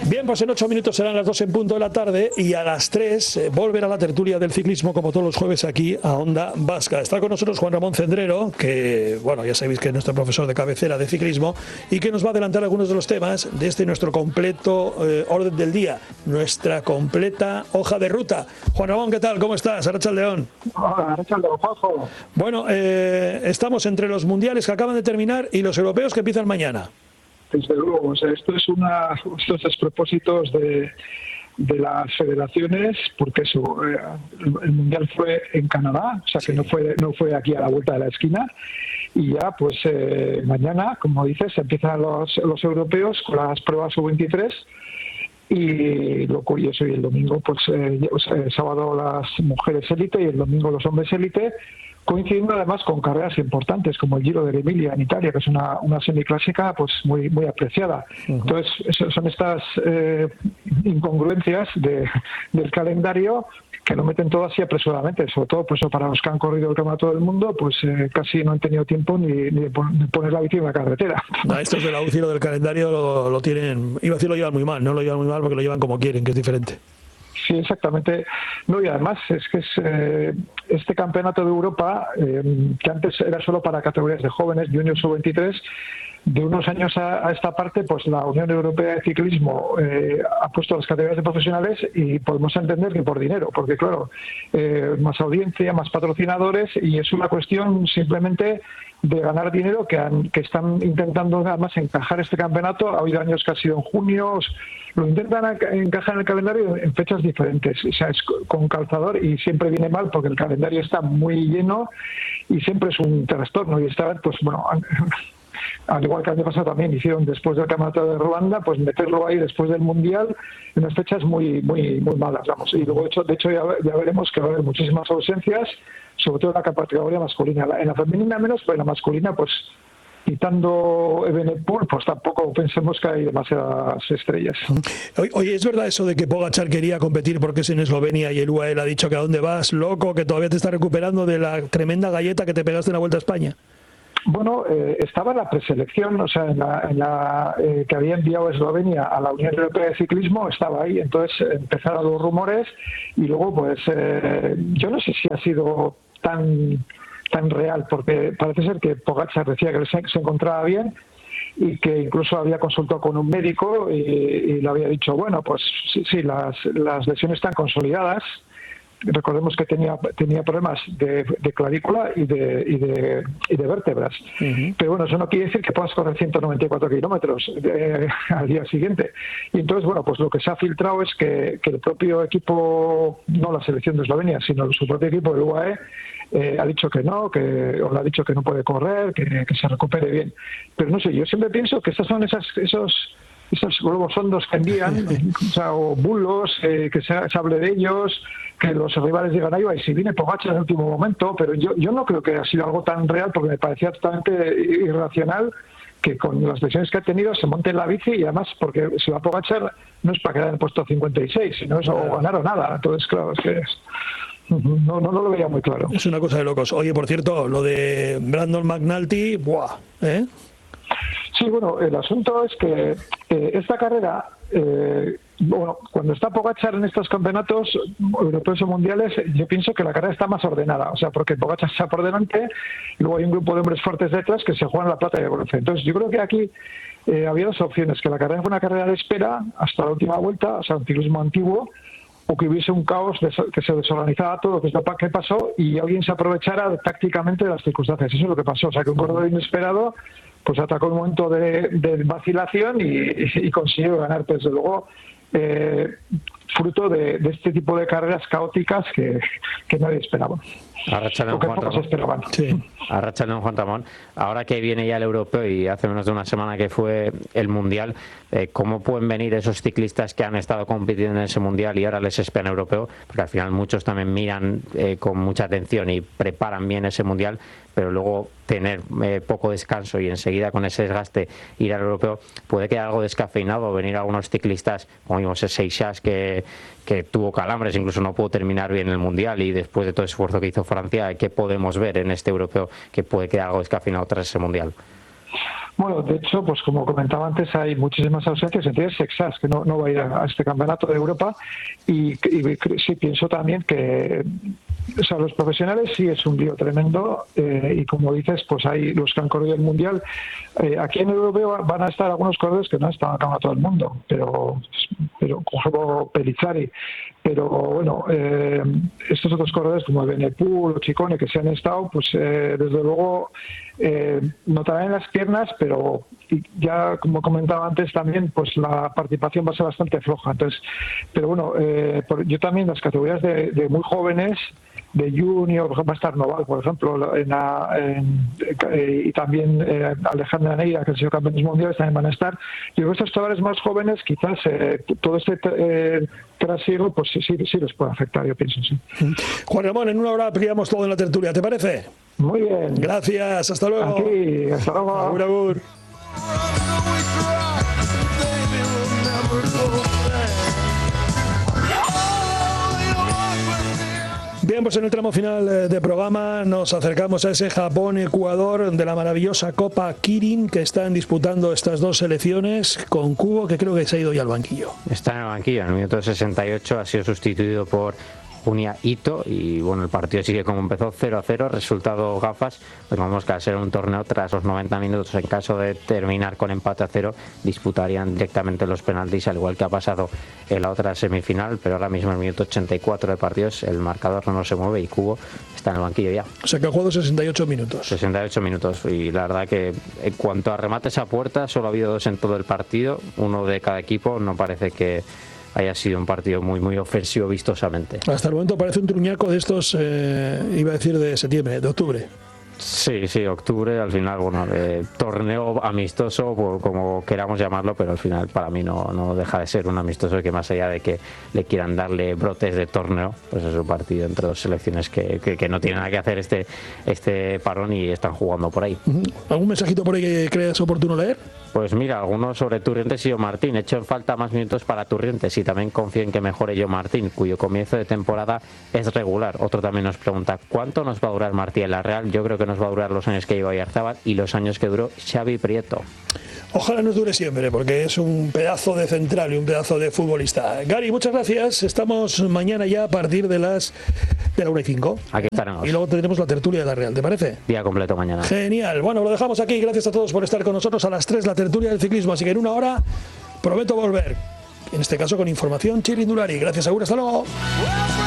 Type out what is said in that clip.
Bien, pues en 8 minutos serán las 2 en punto de la tarde y a las 3 volverá la tertulia del ciclismo como todos los jueves aquí a Onda Vasca. Está con nosotros Juan Ramón Cendrero, que bueno, ya sabéis que es nuestro profesor de cabecera de ciclismo y que nos va a adelantar algunos de los temas de este nuestro completo orden del día, nuestra completa hoja de ruta. Juan Ramón, ¿qué tal? ¿Cómo estás? Arratsaldeon. Hola, Arratsaldeon, Juanjo. Bueno, estamos entre los mundiales que acaban de terminar y los europeos que empiezan mañana. Desde luego, o sea, estos despropósitos de las federaciones, porque eso, el mundial fue en Canadá, o sea que no fue aquí a la vuelta de la esquina, y ya pues mañana, como dices, empiezan los europeos con las pruebas sub-23, y lo curioso, y el domingo pues el sábado las mujeres élite y el domingo los hombres élite, coincidiendo además con carreras importantes como el Giro de Emilia en Italia, que es una semiclásica pues muy apreciada. Entonces son estas incongruencias del calendario que lo meten todo así apresuradamente, sobre todo pues para los que han corrido el campeonato del mundo, pues casi no han tenido tiempo ni de poner la bici en la carretera. No, estos de la UCI, lo del calendario lo tienen, iba a decir lo llevan muy mal, no lo llevan muy mal porque lo llevan como quieren, que es diferente. Sí, exactamente. No, y además es que este campeonato de Europa, que antes era solo para categorías de jóvenes, juniors o 23, de unos años a esta parte, pues la Unión Europea de Ciclismo ha puesto las categorías de profesionales y podemos entender que por dinero, porque claro, más audiencia, más patrocinadores y es una cuestión simplemente de ganar dinero que están intentando además encajar este campeonato. Ha habido años que ha sido en junio, lo intentan encajar en el calendario en fechas diferentes, o sea, es con calzador y siempre viene mal porque el calendario está muy lleno y siempre es un trastorno. Y esta vez, pues bueno, al igual que el año pasado también hicieron después del campeonato de Ruanda, pues meterlo ahí después del mundial en unas fechas muy malas, vamos. Y luego de hecho ya veremos que va a haber muchísimas ausencias, sobre todo en la categoría masculina. En la femenina menos, pero en la masculina, pues quitando Evenepoel, pues tampoco pensemos que hay demasiadas estrellas. Oye, ¿es verdad eso de que Pogačar quería competir porque es en Eslovenia y el UAE le ha dicho que a dónde vas, loco, que todavía te está recuperando de la tremenda galleta que te pegaste en la Vuelta a España? Bueno, estaba en la preselección, o sea, en la que había enviado Eslovenia a la Unión Europea de Ciclismo, estaba ahí, entonces empezaron los rumores y luego pues yo no sé si ha sido tan real, porque parece ser que Pogačar decía que se encontraba bien y que incluso había consultado con un médico y le había dicho, bueno, pues sí, las lesiones están consolidadas. Recordemos que tenía problemas de clavícula y de vértebras. Pero bueno, eso no quiere decir que puedas correr 194 kilómetros al día siguiente. Y entonces, bueno, pues lo que se ha filtrado es que el propio equipo, no la selección de Eslovenia, sino su propio equipo, el UAE, ha dicho que no, o le ha dicho que no puede correr, que se recupere bien. Pero no sé, yo siempre pienso que son esos globos sondos que envían, o bulos, que se hable de ellos, que los rivales digan, ahí va, y si viene Pogačar en el último momento, pero yo no creo que haya sido algo tan real, porque me parecía totalmente irracional que con las lesiones que ha tenido se monte en la bici, y además porque si va a Pogačar no es para quedar en el puesto 56, sino es o ganar o nada. Entonces, claro, es que no lo veía muy claro. Es una cosa de locos. Oye, por cierto, lo de Brandon McNulty, ¡buah! Sí, bueno, el asunto es que esta carrera, cuando está Pogačar en estos campeonatos europeos o mundiales, yo pienso que la carrera está más ordenada, o sea, porque Pogačar está por delante, luego hay un grupo de hombres fuertes detrás que se juegan la plata y el bronce. Entonces, yo creo que aquí había dos opciones, que la carrera fue una carrera de espera hasta la última vuelta, o sea, un ciclismo antiguo, o que hubiese un caos, que se desorganizara todo, que es lo que pasó, y alguien se aprovechara tácticamente de las circunstancias. Eso es lo que pasó, o sea, que un corredor inesperado pues atacó un momento de vacilación y consiguió ganar. Pues desde luego, fruto de este tipo de carreras caóticas que nadie esperaba. Arratsaldeon, Juan Ramón. Sí. Arratsaldeon, Juan Ramón. Ahora que viene ya el europeo y hace menos de una semana que fue el mundial, ¿cómo pueden venir esos ciclistas que han estado compitiendo en ese mundial y ahora les esperan europeo? Porque al final muchos también miran con mucha atención y preparan bien ese mundial, pero luego tener poco descanso y enseguida con ese desgaste ir al europeo, puede quedar algo descafeinado, venir algunos ciclistas, como vimos ese Seixas que tuvo calambres, incluso no pudo terminar bien el mundial, y después de todo el esfuerzo que hizo Francia, ¿qué podemos ver en este europeo que puede quedar algo descafeinado tras ese mundial? Bueno, de hecho, pues como comentaba antes, hay muchísimas ausencias, entre Sexas, que no va a ir a este campeonato de Europa, y sí pienso también que, o sea, los profesionales sí es un lío tremendo, y como dices, pues hay los que han corrido el Mundial. Aquí en el Europeo van a estar algunos corredores que no están acá a todo el mundo, pero como Pellizzari, pero bueno, estos otros corredores como Benepul o Ciccone que se han estado, pues desde luego notarán en las piernas, pero ya como comentaba antes también, pues la participación va a ser bastante floja. Entonces, pero bueno, yo también las categorías de muy jóvenes, de junior, va a estar Noval, por ejemplo, y también Alejandra Neira, que ha sido campeones mundiales, también van a estar. Y creo que estos chavales más jóvenes, quizás todo este trasiego, pues sí les puede afectar, yo pienso, sí. Juan Ramón, en una hora ampliamos todo en la tertulia, ¿te parece? Muy bien. Gracias, hasta luego. Aquí, hasta luego. Agur, agur. Bien, pues en el tramo final de programa nos acercamos a ese Japón-Ecuador de la maravillosa Copa Kirin que están disputando estas dos selecciones, con Kubo, que creo que se ha ido ya al banquillo. Está en el banquillo, en el minuto 68 ha sido sustituido por Junya Ito, y bueno, el partido sigue como empezó, 0-0, resultado gafas. Pues vamos, que al ser un torneo, tras los 90 minutos, en caso de terminar con empate a 0, disputarían directamente los penaltis, al igual que ha pasado en la otra semifinal, pero ahora mismo en el minuto 84 de partidos el marcador no se mueve y Kubo está en el banquillo ya. O sea que ha jugado 68 minutos. 68 minutos, y la verdad que en cuanto a remates a puerta, solo ha habido 2 en todo el partido, uno de cada equipo. No parece que haya sido un partido muy ofensivo vistosamente. Hasta el momento parece un truñaco de estos, iba a decir de septiembre, de octubre. Sí, octubre, al final, bueno, torneo amistoso, como queramos llamarlo, pero al final para mí no deja de ser un amistoso, que más allá de que le quieran darle brotes de torneo, pues es un partido entre dos selecciones que no tienen nada que hacer este parón y están jugando por ahí. ¿Algún mensajito por ahí que creas oportuno leer? Pues mira, algunos sobre Turrientes y John Martín. He hecho en falta más minutos para Turrientes y también confío en que mejore John Martín, cuyo comienzo de temporada es regular. Otro también nos pregunta, ¿cuánto nos va a durar Martí en la Real? Yo creo que nos va a durar los años que lleva Oyarzabal y los años que duró Xavi Prieto. Ojalá nos dure siempre, porque es un pedazo de central y un pedazo de futbolista. Gary, muchas gracias. Estamos mañana ya a partir de la 1:05. Aquí estaremos. Y luego tendremos la tertulia de la Real, ¿te parece? Día completo mañana. Genial. Bueno, lo dejamos aquí. Gracias a todos por estar con nosotros. A las 3 la tertulia del ciclismo. Así que en una hora prometo volver. En este caso con información chirindulari. Gracias, Agur. Hasta luego.